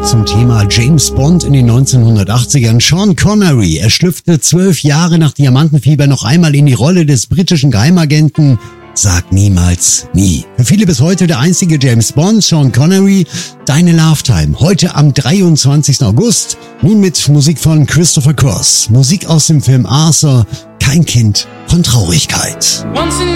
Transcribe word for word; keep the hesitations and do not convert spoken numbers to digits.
zum Thema James Bond in den neunzehnhundertachtzigern. Sean Connery, er schlüpfte zwölf Jahre nach Diamantenfieber noch einmal in die Rolle des britischen Geheimagenten. Sag niemals nie. Für viele bis heute der einzige James Bond, Sean Connery. Deine Love Time, heute am dreiundzwanzigsten August. Nun mit Musik von Christopher Cross. Musik aus dem Film Arthur, kein Kind von Traurigkeit. Once in